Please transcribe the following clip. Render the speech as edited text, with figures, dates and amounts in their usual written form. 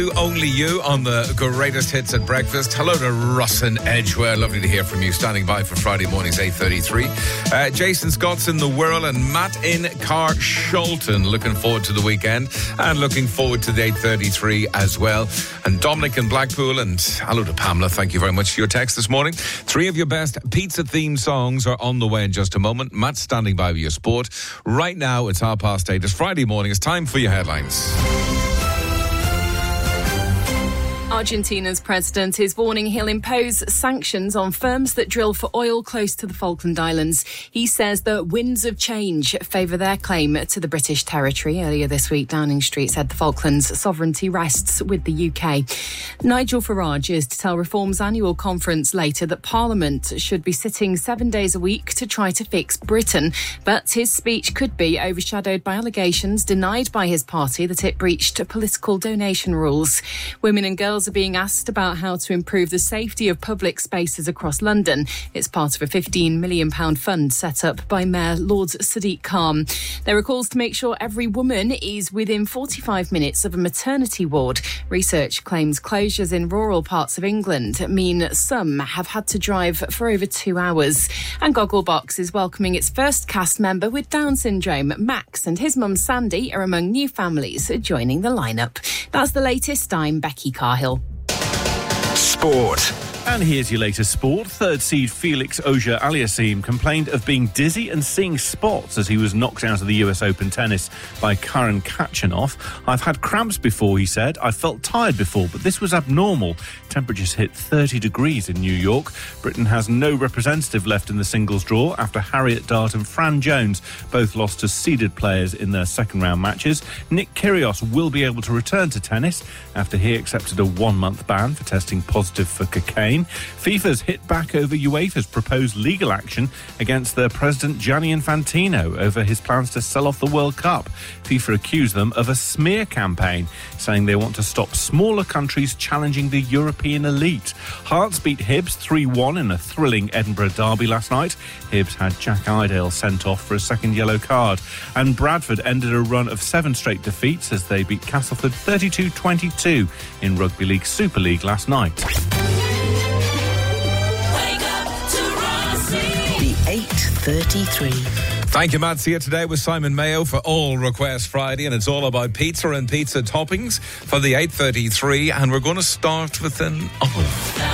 Only you on the greatest hits at breakfast. Hello to Russ in Edgware. Lovely to hear from you. Standing by for Friday morning's 8:33. Jason Scott's in the Whirl and Matt in Carshalton. Looking forward to the weekend and looking forward to the 8:33 as well. And Dominic in Blackpool, and hello to Pamela. Thank you very much for your text this morning. 3 of your best pizza-themed songs are on the way in just a moment. Matt's standing by with your sport. Right now, it's 8:30. It's Friday morning. It's time for your headlines. Argentina's president is warning he'll impose sanctions on firms that drill for oil close to the Falkland Islands. He says the winds of change favour their claim to the British territory. Earlier this week, Downing Street said the Falklands' sovereignty rests with the UK. Nigel Farage is to tell Reform's annual conference later that Parliament should be sitting 7 days a week to try to fix Britain. But his speech could be overshadowed by allegations denied by his party that it breached political donation rules. Women and girls are being asked about how to improve the safety of public spaces across London. It's part of a £15 million fund set up by Mayor Lord Sadiq Khan. There are calls to make sure every woman is within 45 minutes of a maternity ward. Research claims closures in rural parts of England mean some have had to drive for over 2 hours. And Gogglebox is welcoming its first cast member with Down syndrome. Max and his mum Sandy are among new families joining the lineup. That's the latest. I'm Becky Carhill. Sport. And here's your latest sport. Third seed Felix Auger-Aliassime complained of being dizzy and seeing spots as he was knocked out of the US Open tennis by Karen Khachanov. "I've had cramps before," he said. "I felt tired before, but this was abnormal." Temperatures hit 30 degrees in New York. Britain has no representative left in the singles draw after Harriet Dart and Fran Jones both lost to seeded players in their second-round matches. Nick Kyrgios will be able to return to tennis after he accepted a 1-month ban for testing positive for cocaine. FIFA's hit back over UEFA's proposed legal action against their president Gianni Infantino over his plans to sell off the World Cup. FIFA accused them of a smear campaign, saying they want to stop smaller countries challenging the European elite. Hearts beat Hibs 3-1 in a thrilling Edinburgh derby last night. Hibs had Jack Iredale sent off for a second yellow card. And Bradford ended a run of 7 straight defeats as they beat Castleford 32-22 in Rugby League Super League last night. 8:33. Thank you, Matt. See you today with Simon Mayo for All Request Friday, and it's all about pizza and pizza toppings for the 8:33, and we're going to start with an olive.